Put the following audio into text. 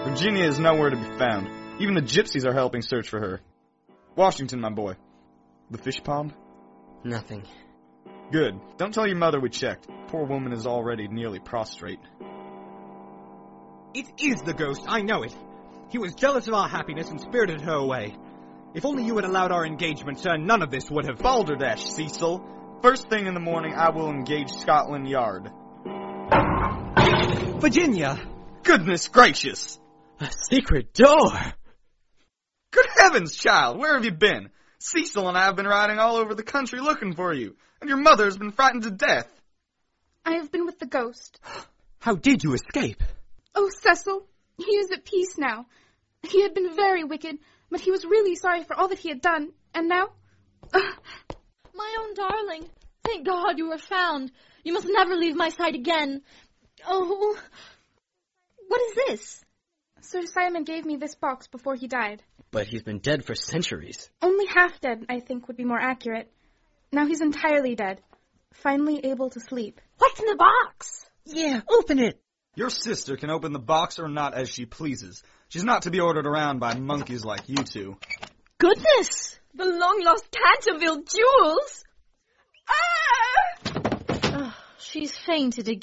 Virginia is nowhere to be found. Even the gypsies are helping search for her. Washington, my boy. The fish pond? Nothing. Good. Don't tell your mother we checked. Poor woman is already nearly prostrate. It is the ghost, I know it. He was jealous of our happiness and spirited her away. If only you had allowed our engagement, sir, none of this would have... Balderdash, Cecil. First thing in the morning, I will engage Scotland Yard. Virginia! Goodness gracious! A secret door! Good heavens, child, where have you been? Cecil and I have been riding all over the country looking for you, and your mother has been frightened to death. I have been with the ghost. How did you escape? Oh, Cecil, he is at peace now. He had been very wicked, but he was really sorry for all that he had done, and now... My own darling, thank God you were found. You must never leave my side again. Oh, what is this? Sir Simon gave me this box before he died. But he's been dead for centuries. Only half dead, I think, would be more accurate. Now he's entirely dead, finally able to sleep. What's in the box? Yeah, open it. Your sister can open the box or not as she pleases. She's not to be ordered around by monkeys like you two. Goodness! The long-lost Canterville jewels! Ah! Oh, she's fainted again.